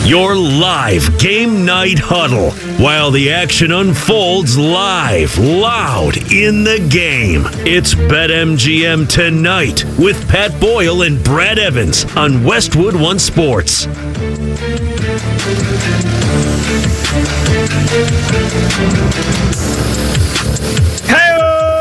Your live game night huddle while the action unfolds live, loud in the game. It's BetMGM Tonight with Pat Boyle and Brad Evans on Westwood One Sports. Hey,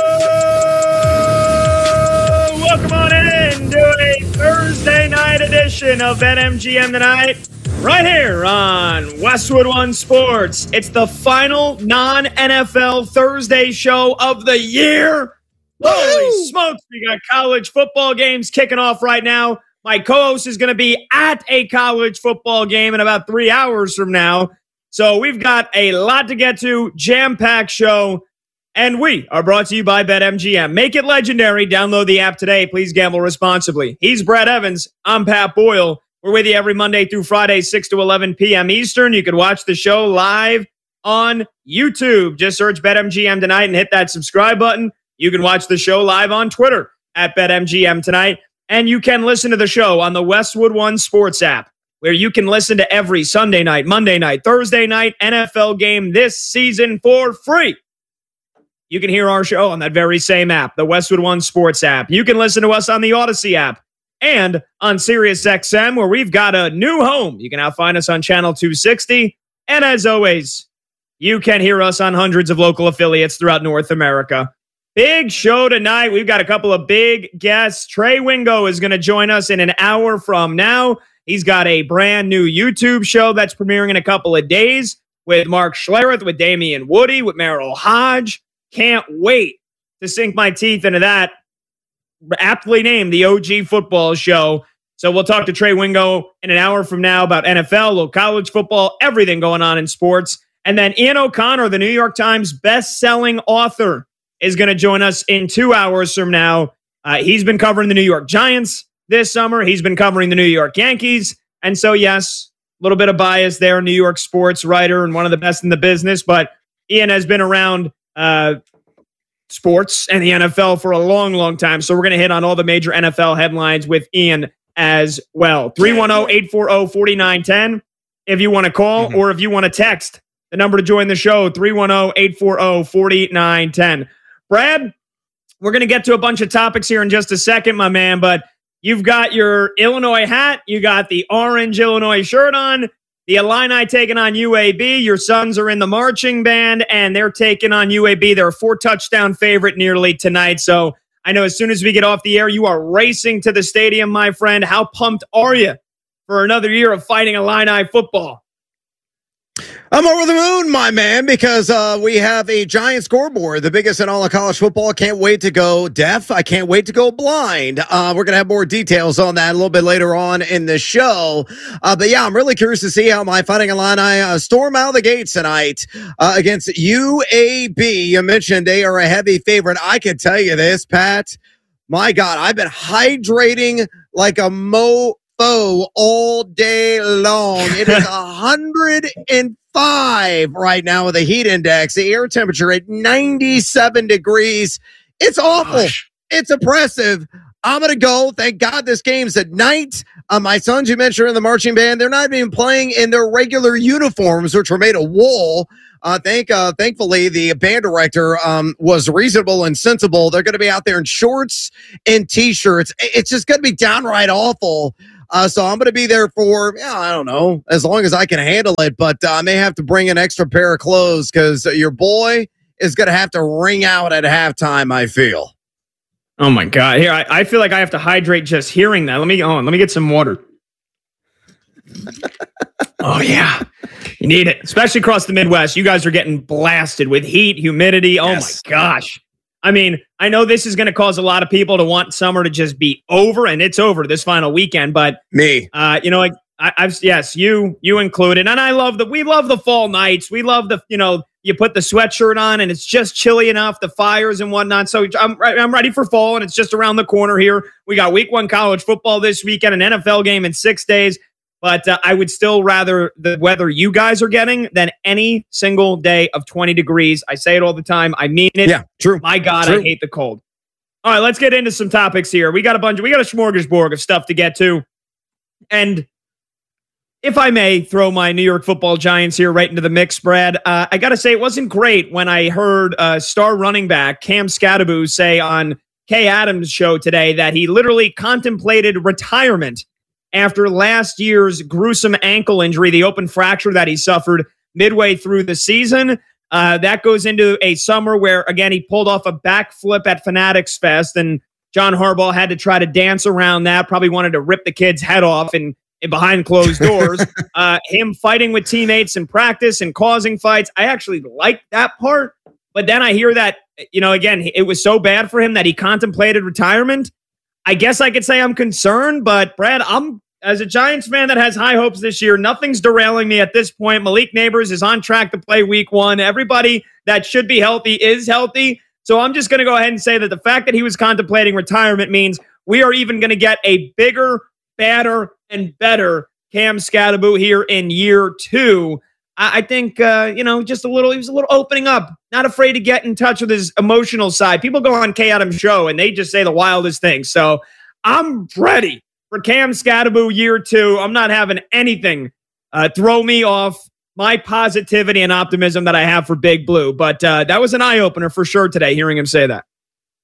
welcome on in to a Thursday night edition of BetMGM Tonight. Right here on Westwood One Sports. It's the final non-NFL Thursday show of the year. Holy smokes, we got college football games kicking off right now. My co-host is going to be at a college football game in about 3 hours from now. So we've got a lot to get to, jam-packed show, and we are brought to you by BetMGM. Make it legendary. Download the app today. Please gamble responsibly. He's Brad Evans. I'm Pat Boyle. We're with you every Monday through Friday, 6 to 11 p.m. Eastern. You can watch the show live on YouTube. Just search BetMGM Tonight and hit that subscribe button. You can watch the show live on Twitter at BetMGM Tonight. And you can listen to the show on the Westwood One Sports app, where you can listen to every Sunday night, Monday night, Thursday night NFL game this season for free. You can hear our show on that very same app, the Westwood One Sports app. You can listen to us on the Odyssey app. And on SiriusXM, where we've got a new home. You can now find us on Channel 260. And as always, you can hear us on hundreds of local affiliates throughout North America. Big show tonight. We've got a couple of big guests. Trey Wingo is going to join us in an hour from now. He's got a brand new YouTube show that's premiering in a couple of days with Mark Schlereth, with Damian Woody, with Merrill Hodge. Can't wait to sink my teeth into that. Aptly named the OG Football Show. So we'll talk to Trey Wingo in an hour from now about NFL, little college football, everything going on in sports. And then Ian O'Connor, the New York Times best-selling author, is going to join us in 2 hours from now. He's been covering the New York Giants this summer. He's been covering the New York Yankees. And so, yes, a little bit of bias there, New York sports writer and one of the best in the business. But Ian has been around sports and the NFL for a long, long time. So we're going to hit on all the major NFL headlines with Ian as well. 310-840-4910 if you want to call or if you want to text. The number to join the show, 310-840-4910. Brad, we're going to get to a bunch of topics here in just a second, my man, but you've got your Illinois hat. You got the orange Illinois shirt on. The Illini taking on UAB. Your Sons are in the marching band, and they're taking on UAB. They're a 4-touchdown favorite nearly tonight. So I know as soon as we get off the air, you are racing to the stadium, my friend. How pumped are you for another year of fighting Illini football? I'm over the moon, my man, because we have a giant scoreboard, the biggest in all of college football. Can't wait to go deaf. I can't wait to go blind. We're going to have more details on that a little bit later on in the show. But yeah, I'm really curious to see how my Fighting Illini storm out of the gates tonight against UAB. You mentioned they are a heavy favorite. I can tell you this, Pat. My God, I've been hydrating like a mofo all day long. It is 105 right now with a heat index. The air temperature at 97 degrees. It's awful. Gosh. It's oppressive. I'm going to go. Thank God this game's at night. My Sons, you mentioned, in the marching band. They're not even playing in their regular uniforms, which were made of wool. Thankfully, the band director was reasonable and sensible. They're going to be out there in shorts and T-shirts. It's just going to be downright awful. So I'm going to be there for, I don't know, as long as I can handle it. But I may have to bring an extra pair of clothes because your boy is going to have to ring out at halftime, I feel. Oh, my God. Here, I feel like I have to hydrate just hearing that. Let me get some water. Oh, yeah. You need it, especially across the Midwest. You guys are getting blasted with heat, humidity. Oh, yes. My gosh. I mean, I know this is going to cause a lot of people to want summer to just be over, and it's over this final weekend. But me, like yes, you included, and we love the fall nights. We love you put the sweatshirt on, and it's just chilly enough, the fires and whatnot. So I'm ready for fall, and it's just around the corner here. We got week 1 college football this weekend, an NFL game in 6 days. But I would still rather the weather you guys are getting than any single day of 20 degrees. I say it all the time. I mean it. Yeah, true. My God, true. I hate the cold. All right, let's get into some topics here. We got a smorgasbord of stuff to get to. And if I may throw my New York Football Giants here right into the mix, Brad, I got to say it wasn't great when I heard star running back Cam Skattebo say on Kay Adams' show today that he literally contemplated retirement after last year's gruesome ankle injury, the open fracture that he suffered midway through the season. That goes into a summer where, again, he pulled off a backflip at Fanatics Fest, and John Harbaugh had to try to dance around that, probably wanted to rip the kid's head off and behind closed doors. Him fighting with teammates in practice and causing fights. I actually like that part. But then I hear that, again, it was so bad for him that he contemplated retirement. I guess I could say I'm concerned, but Brad, as a Giants fan that has high hopes this year, nothing's derailing me at this point. Malik Neighbors is on track to play week 1. Everybody that should be healthy is healthy. So I'm just going to go ahead and say that the fact that he was contemplating retirement means we are even going to get a bigger, badder, and better Cam Skattebo here in year 2. I think, just he was a little opening up, not afraid to get in touch with his emotional side. People go on Kay Adams' show and they just say the wildest things. So I'm ready for Cam Skattebo year 2. I'm not having anything throw me off my positivity and optimism that I have for Big Blue. But that was an eye-opener for sure today, hearing him say that.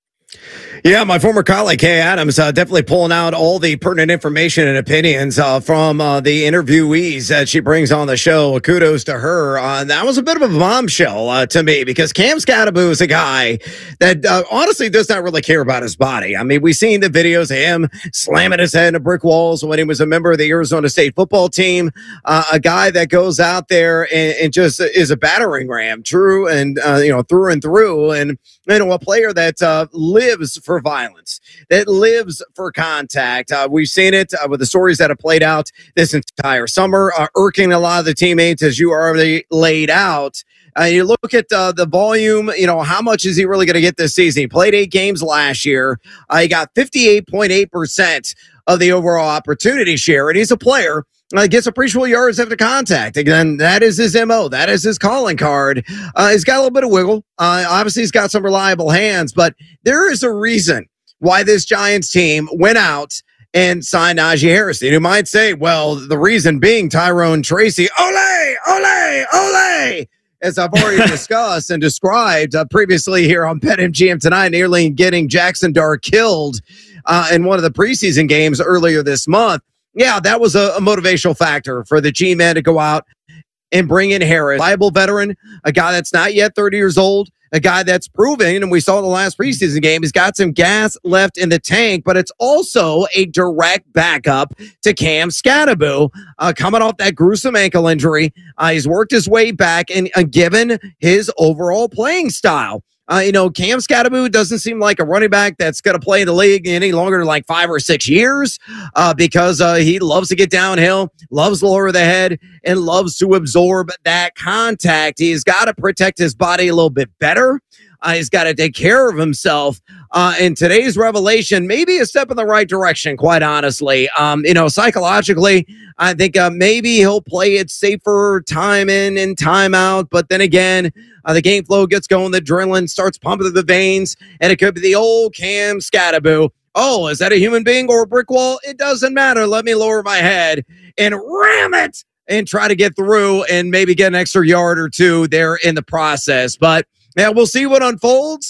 Yeah, my former colleague, Kay Adams, definitely pulling out all the pertinent information and opinions from the interviewees that she brings on the show. Kudos to her. That was a bit of a bombshell to me, because Cam Skattebo is a guy that honestly does not really care about his body. I mean, we've seen the videos of him slamming his head into brick walls when he was a member of the Arizona State football team. A guy that goes out there and just is a battering ram, true and through and through, and a player that lives for violence, that lives for contact. We've seen it with the stories that have played out this entire summer, irking a lot of the teammates, as you already laid out. You look at the volume, how much is he really going to get this season? He played 8 games last year. He got 58.8% of the overall opportunity share, and he's a player gets appreciable yards after contact. Again, that is his MO. That is his calling card. He's got a little bit of wiggle. Obviously, he's got some reliable hands, but there is a reason why this Giants team went out and signed Najee Harris. You might say, well, the reason being Tyrone Tracy. Ole, ole, ole. As I've already discussed and described previously here on BetMGM tonight, nearly getting Jackson Dart killed in one of the preseason games earlier this month. Yeah, that was a motivational factor for the G-men to go out and bring in Harris. Reliable veteran, a guy that's not yet 30 years old, a guy that's proven, and we saw in the last preseason game, he's got some gas left in the tank, but it's also a direct backup to Cam Skattebo, coming off that gruesome ankle injury. He's worked his way back and given his overall playing style. Cam Skattebo doesn't seem like a running back that's going to play in the league any longer than like 5 or 6 years because he loves to get downhill, loves to lower the head, and loves to absorb that contact. He's got to protect his body a little bit better. He's got to take care of himself. And today's revelation may be a step in the right direction, quite honestly. Psychologically, I think maybe he'll play it safer time in and time out. But then again, the game flow gets going, the adrenaline starts pumping through the veins, and it could be the old Cam Skattebo. Oh, is that a human being or a brick wall? It doesn't matter. Let me lower my head and ram it and try to get through and maybe get an extra yard or 2 there in the process. But yeah, we'll see what unfolds.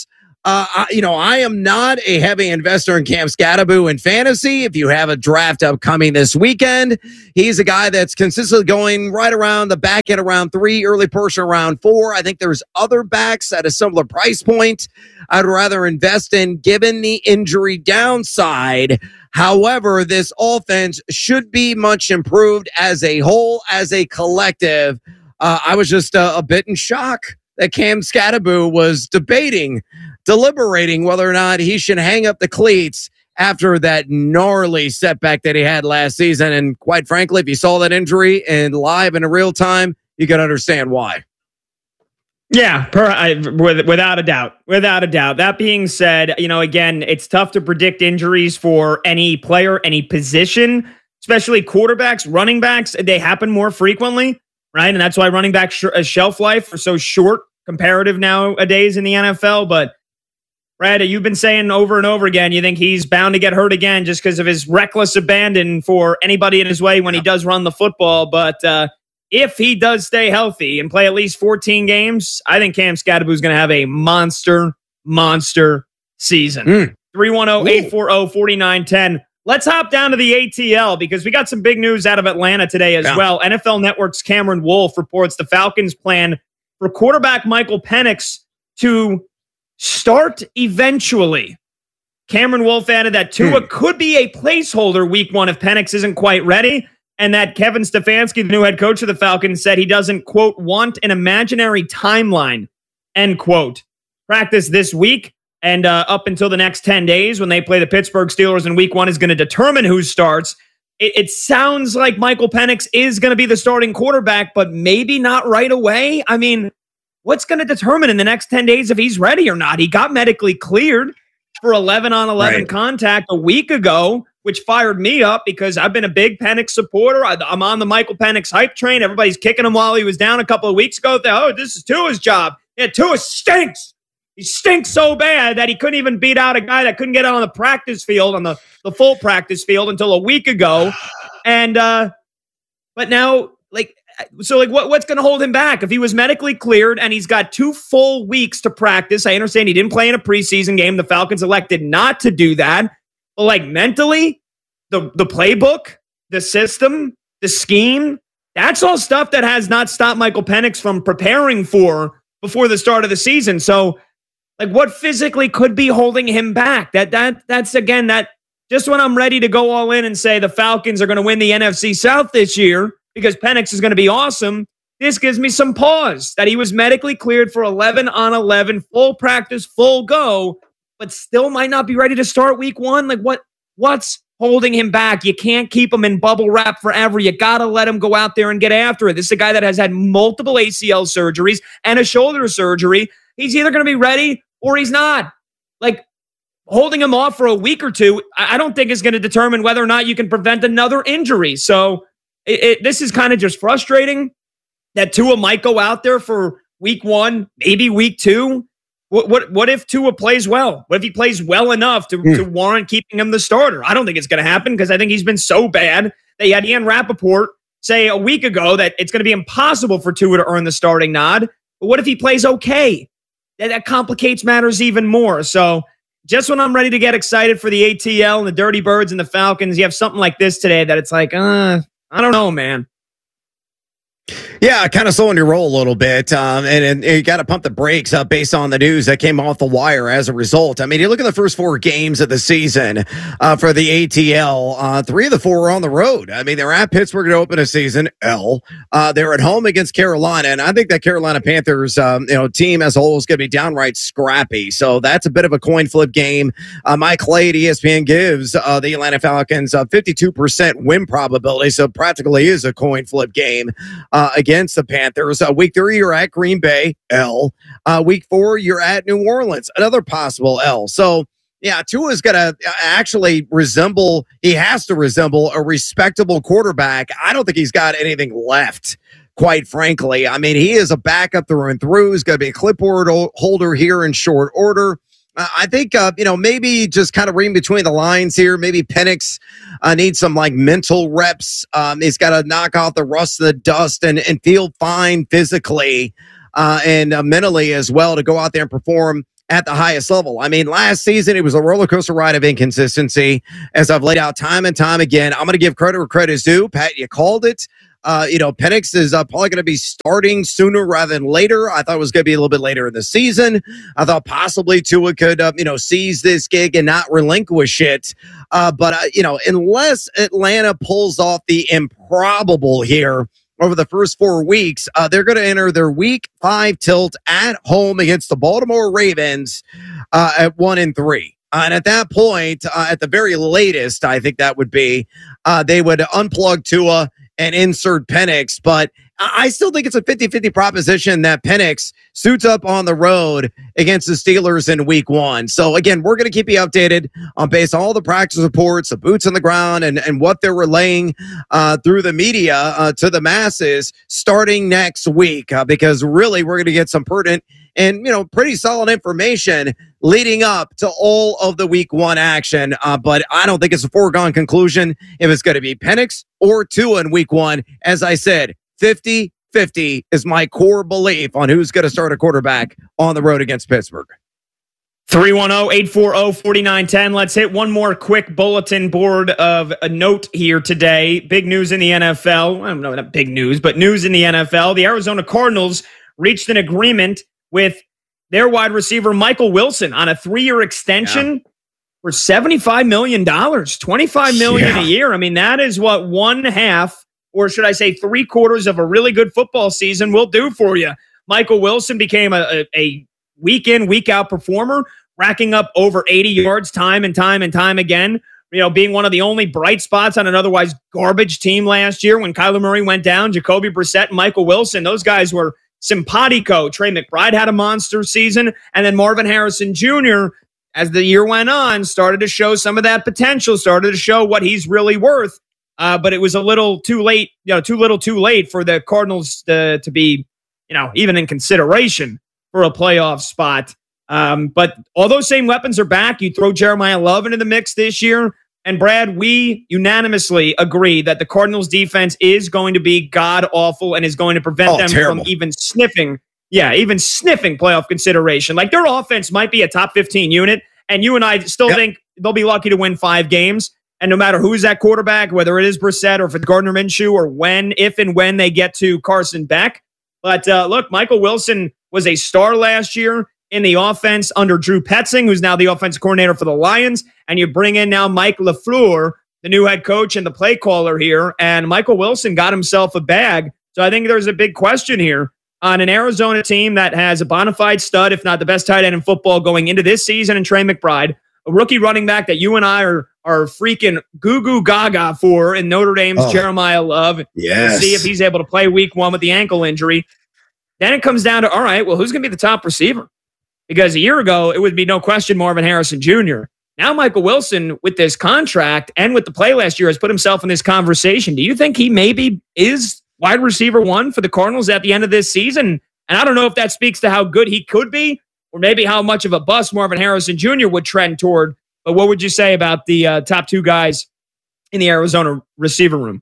I am not a heavy investor in Cam Skattebo in fantasy. If you have a draft upcoming this weekend, he's a guy that's consistently going right around the back end around 3, early portion around 4. I think there's other backs at a similar price point I'd rather invest in given the injury downside. However, this offense should be much improved as a whole, as a collective. I was just a bit in shock that Cam Skattebo was deliberating whether or not he should hang up the cleats after that gnarly setback that he had last season. And quite frankly, if you saw that injury and live in real time, you can understand why. Yeah, without a doubt. Without a doubt. That being said, again, it's tough to predict injuries for any player, any position, especially quarterbacks, running backs. They happen more frequently, right? And that's why running back shelf life are so short comparative nowadays in the NFL. But Brad, you've been saying over and over again, you think he's bound to get hurt again just because of his reckless abandon for anybody in his way when he does run the football. But if he does stay healthy and play at least 14 games, I think Cam Skattebo is going to have a monster season. 310-840-4910. Let's hop down to the ATL because we got some big news out of Atlanta today as well. NFL Network's Cameron Wolfe reports the Falcons' plan for quarterback Michael Penix to start eventually. Cameron Wolfe added that Tua could be a placeholder week 1 if Penix isn't quite ready, and that Kevin Stefanski, the new head coach of the Falcons, said he doesn't, quote, want an imaginary timeline, end quote. Practice this week and up until the next 10 days when they play the Pittsburgh Steelers in week 1 is going to determine who starts. It sounds like Michael Penix is going to be the starting quarterback, but maybe not right away. I mean, what's going to determine in the next 10 days if he's ready or not? He got medically cleared for 11-on-11 contact a week ago, which fired me up because I've been a big Penix supporter. I'm on the Michael Penix hype train. Everybody's kicking him while he was down a couple of weeks ago. Oh, this is Tua's job. Yeah, Tua stinks. He stinks so bad that he couldn't even beat out a guy that couldn't get out on the practice field, on the full practice field until a week ago. And, but now, what's going to hold him back? If he was medically cleared and he's got 2 full weeks to practice, I understand he didn't play in a preseason game. The Falcons elected not to do that. But mentally, the playbook, the system, the scheme, that's all stuff that has not stopped Michael Penix from preparing for before the start of the season. So, what physically could be holding him back? That's again, that just when I'm ready to go all in and say the Falcons are going to win the NFC South this year, because Penix is going to be awesome, this gives me some pause that he was medically cleared for 11-on-11, full practice, full go, but still might not be ready to start week 1. What's holding him back? You can't keep him in bubble wrap forever. You got to let him go out there and get after it. This is a guy that has had multiple ACL surgeries and a shoulder surgery. He's either going to be ready or he's not. Holding him off for a week or two, I don't think is going to determine whether or not you can prevent another injury. So, this is kind of just frustrating that Tua might go out there for week 1, maybe week 2. What if Tua plays well? What if he plays well enough to warrant keeping him the starter? I don't think it's going to happen because I think he's been so bad that you had Ian Rappaport say a week ago that it's going to be impossible for Tua to earn the starting nod. But what if he plays okay? That complicates matters even more. So just when I'm ready to get excited for the ATL and the Dirty Birds and the Falcons, you have something like this today that it's I don't know, man. Yeah, kind of slowing your roll a little bit, and you got to pump the brakes based on the news that came off the wire as a result. I mean, you look at the first 4 games of the season for the ATL. 3 of the 4 were on the road. I mean, they're at Pittsburgh to open a season. They're at home against Carolina, and I think that Carolina Panthers, team as a whole is going to be downright scrappy. So that's a bit of a coin flip game. Mike Clay at ESPN gives the Atlanta Falcons a 52% win probability, so practically is a coin flip game against the Panthers. Week 3, you're at Green Bay, L. Week 4, you're at New Orleans, another possible L. So, yeah, Tua's going to actually he has to resemble a respectable quarterback. I don't think he's got anything left, quite frankly. I mean, he is a backup through and through. He's going to be a clipboard holder here in short order. I think, maybe just kind of reading between the lines here, maybe Penix needs some mental reps. He's got to knock off the rust of the dust and feel fine physically and mentally as well to go out there and perform at the highest level. I mean, last season, it was a roller coaster ride of inconsistency, as I've laid out time and time again. I'm going to give credit where credit is due. Pat, you called it. Penix is probably going to be starting sooner rather than later. I thought it was going to be a little bit later in the season. I thought possibly Tua could, seize this gig and not relinquish it. But unless Atlanta pulls off the improbable here over the first 4 weeks, they're going to enter their week 5 tilt at home against the Baltimore Ravens at 1-3. And at that point, at the very latest, I think that would be, they would unplug Tua and insert Penix. But I still think it's a 50-50 proposition that Penix suits up on the road against the Steelers in week 1. So again, we're going to keep you updated on based on all the practice reports, the boots on the ground, and what they're relaying through the media to the masses starting next week, because really we're going to get some pertinent and, pretty solid information leading up to all of the week 1 action. But I don't think it's a foregone conclusion if it's going to be Penix or Tua in week 1. As I said, 50-50 is my core belief on who's going to start a quarterback on the road against Pittsburgh. 310-840-4910. Let's hit one more quick bulletin board of a note here today. Big news in the NFL. I don't know, not big news, but news in the NFL. The Arizona Cardinals reached an agreement with their wide receiver, Michael Wilson, on a 3-year extension for $75 million, $25 million a year. I mean, that is what one half, or should I say 3/4 of a really good football season will do for you. Michael Wilson became a week in, week out performer, racking up over 80 yards time and time again, being one of the only bright spots on an otherwise garbage team last year. When Kyler Murray went down, Jacoby Brissett and Michael Wilson, those guys were simpatico. Trey McBride had a monster season, and then Marvin Harrison Jr., as the year went on, started to show some of that potential, started to show what he's really worth. But it was a little too late, too late for the Cardinals to be, even in consideration for a playoff spot. But all those same weapons are back. You throw Jeremiah Love into the mix this year. And Brad, we unanimously agree that the Cardinals defense is going to be god-awful and is going to prevent them from even sniffing playoff consideration. Like, their offense might be a top 15 unit, and you and I still think they'll be lucky to win 5 games. And no matter who's at quarterback, whether it is Brissett or if it's Gardner Minshew, or if and when they get to Carson Beck. But look, Michael Wilson was a star last year in the offense under Drew Petzing, who's now the offensive coordinator for the Lions. And you bring in now Mike LaFleur, the new head coach and the play caller here. And Michael Wilson got himself a bag. So I think there's a big question here on an Arizona team that has a bona fide stud, if not the best tight end in football going into this season, and Trey McBride, a rookie running back that you and I are freaking goo gaga for in Notre Dame's Jeremiah Love. Yes. We'll see if he's able to play week 1 with the ankle injury. Then it comes down to, all right, well, who's going to be the top receiver? Because a year ago, it would be no question Marvin Harrison Jr. Now Michael Wilson, with this contract and with the play last year, has put himself in this conversation. Do you think he maybe is wide receiver 1 for the Cardinals at the end of this season? And I don't know if that speaks to how good he could be, or maybe how much of a bust Marvin Harrison Jr. would trend toward. But what would you say about the top 2 guys in the Arizona receiver room?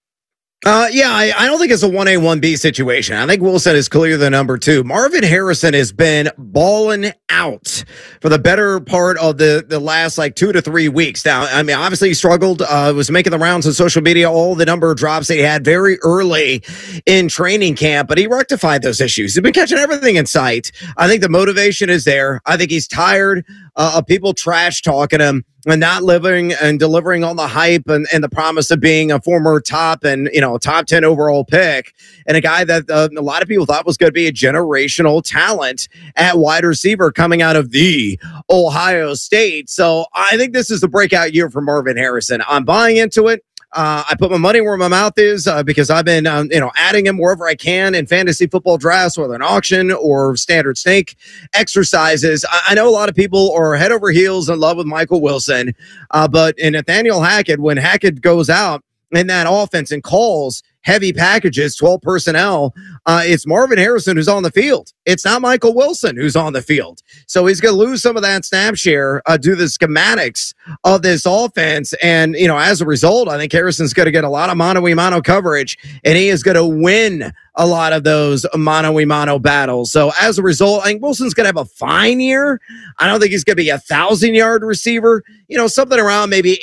I don't think it's a 1A, 1B situation. I think Wilson is clearly the number 2. Marvin Harrison has been balling out for the better part of the last 2 to 3 weeks. Now, I mean, obviously he struggled, was making the rounds on social media, all the number of drops that he had very early in training camp, but he rectified those issues. He's been catching everything in sight. I think the motivation is there. I think he's tired of people trash talking him and not living and delivering on the hype and the promise of being a former top and, top 10 overall pick, and a guy that a lot of people thought was going to be a generational talent at wide receiver coming out of the Ohio State. So I think this is the breakout year for Marvin Harrison. I'm buying into it. I put my money where my mouth is because I've been, adding him wherever I can in fantasy football drafts, whether an auction or standard snake exercises. I know a lot of people are head over heels in love with Michael Wilson, but in Nathaniel Hackett, when Hackett goes out in that offense and calls heavy packages, 12 personnel, it's Marvin Harrison who's on the field. It's not Michael Wilson who's on the field. So he's going to lose some of that snap share due to the schematics of this offense. And, as a result, I think Harrison's going to get a lot of mano-a-mano coverage, and he is going to win a lot of those mano-a-mano battles. So as a result, I think Wilson's going to have a fine year. I don't think he's going to be a 1,000-yard receiver. Something around maybe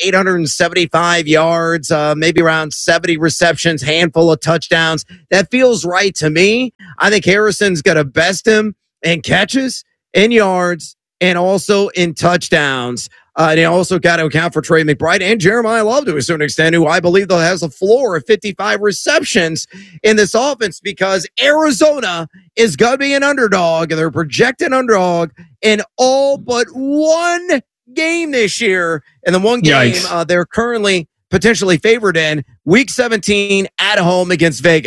875 yards, maybe around 70 receptions, handful of touchdowns. That feels right to me. I think Harrison's going to best him in catches, in yards, and also in touchdowns. And he also got to account for Trey McBride and Jeremiah Love to a certain extent, who I believe though has a floor of 55 receptions in this offense, because Arizona is going to be an underdog, and they're projected underdog in all but one game this year. And the one game they're currently potentially favored in, Week 17 at home against Vegas.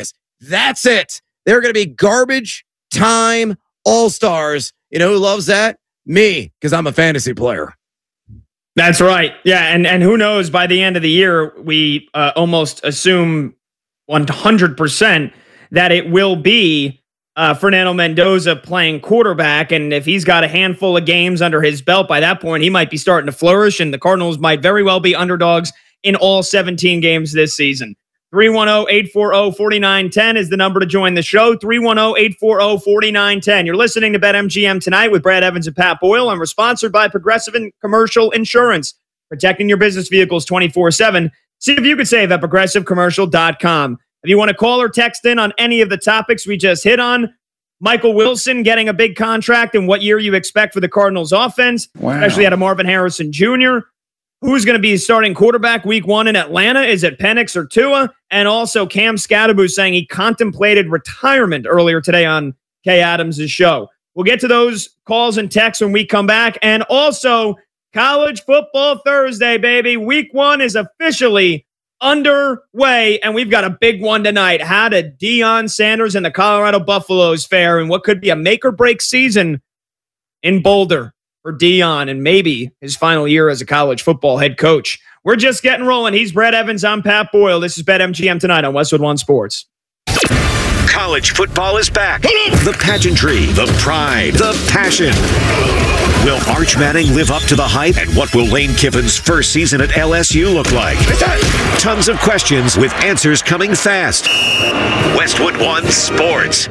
That's it. They're going to be garbage time all-stars. You know who loves that? Me, because I'm a fantasy player. That's right. Yeah, and who knows, by the end of the year, we almost assume 100% that it will be Fernando Mendoza playing quarterback, and if he's got a handful of games under his belt, by that point, he might be starting to flourish, and the Cardinals might very well be underdogs in all 17 games this season. 310-840-4910 is the number to join the show. 310-840-4910. You're listening to BetMGM tonight with Brad Evans and Pat Boyle, and we're sponsored by Progressive and Commercial Insurance, protecting your business vehicles 24/7. See if you could save at progressivecommercial.com. If you want to call or text in on any of the topics we just hit on, Michael Wilson getting a big contract and what year you expect for the Cardinals offense, especially out of Marvin Harrison Jr., who's going to be starting quarterback week 1 in Atlanta? Is it Penix or Tua? And also Cam Scadaboo saying he contemplated retirement earlier today on Kay Adams' show. We'll get to those calls and texts when we come back. And also College Football Thursday, baby. Week 1 is officially underway, and we've got a big one tonight. How did Deion Sanders and the Colorado Buffaloes fare in what could be a make-or-break season in Boulder for Deion and maybe his final year as a college football head coach? We're just getting rolling. He's Brad Evans. I'm Pat Boyle. This is BetMGM tonight on Westwood One Sports. College football is back. The pageantry, the pride, the passion. Will Arch Manning live up to the hype? And what will Lane Kiffin's first season at LSU look like? Tons of questions with answers coming fast. Westwood One Sports.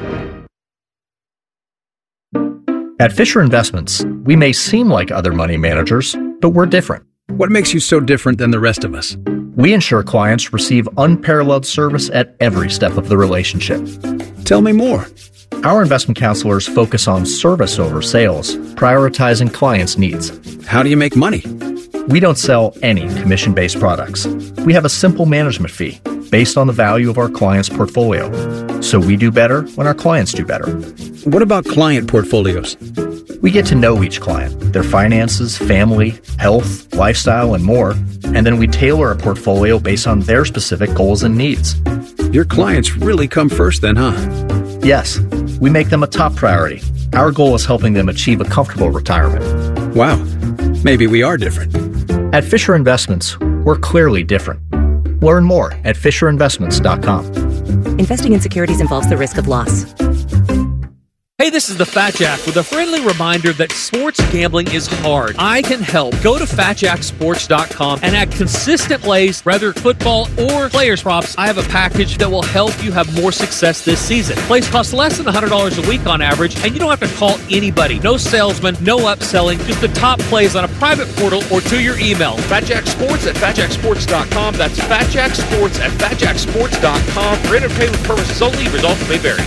At Fisher Investments, we may seem like other money managers, but we're different. What makes you so different than the rest of us? We ensure clients receive unparalleled service at every step of the relationship. Tell me more. Our investment counselors focus on service over sales, prioritizing clients' needs. How do you make money? We don't sell any commission-based products. We have a simple management fee based on the value of our clients' portfolio. So we do better when our clients do better. What about client portfolios? We get to know each client, their finances, family, health, lifestyle, and more, and then we tailor a portfolio based on their specific goals and needs. Your clients really come first then, huh? Yes, we make them a top priority. Our goal is helping them achieve a comfortable retirement. Wow, maybe we are different. At Fisher Investments, we're clearly different. Learn more at FisherInvestments.com. Investing in securities involves the risk of loss. Hey, this is the Fat Jack with a friendly reminder that sports gambling is hard. I can help. Go to FatJackSports.com and add consistent plays, whether football or players props. I have a package that will help you have more success this season. Plays cost less than $100 a week on average, and you don't have to call anybody. No salesman, no upselling, just the top plays on a private portal or to your email. FatJackSports at FatJackSports.com. That's FatJackSports at FatJackSports.com. For entertainment purposes only, results may vary.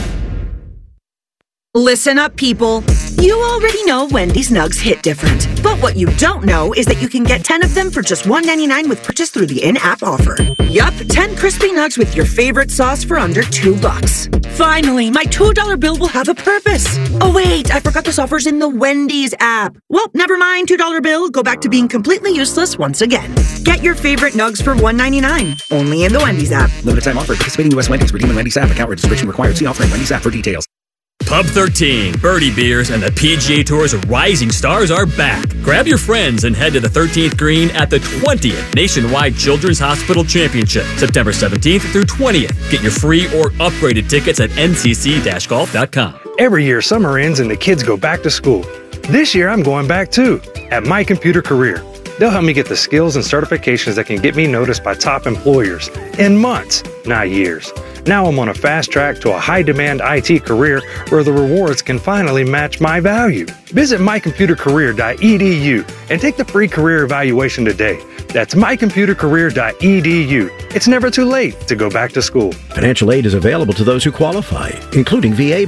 Listen up, people. You already know Wendy's Nugs hit different. But what you don't know is that you can get 10 of them for just $1.99 with purchase through the in-app offer. Yup, 10 crispy nugs with your favorite sauce for under $2. Finally, my $2 bill will have a purpose. Oh wait, I forgot this offer's in the Wendy's app. Well, never mind, $2 bill. Go back to being completely useless once again. Get your favorite nugs for $1.99. Only in the Wendy's app. Limited time offer. Participating U.S. Wendy's. Redeem in Wendy's app. Account registration required. See offer in Wendy's app for details. Pub 13, Birdie Beers, and the PGA Tour's rising stars are back. Grab your friends and head to the 13th green at the 20th Nationwide Children's Hospital Championship, September 17th through 20th. Get your free or upgraded tickets at ncc-golf.com. Every year, summer ends and the kids go back to school. This year, I'm going back too, at My Computer Career. They'll help me get the skills and certifications that can get me noticed by top employers in months, not years. Now I'm on a fast track to a high-demand IT career where the rewards can finally match my value. Visit mycomputercareer.edu and take the free career evaluation today. That's mycomputercareer.edu. It's never too late to go back to school. Financial aid is available to those who qualify, including VA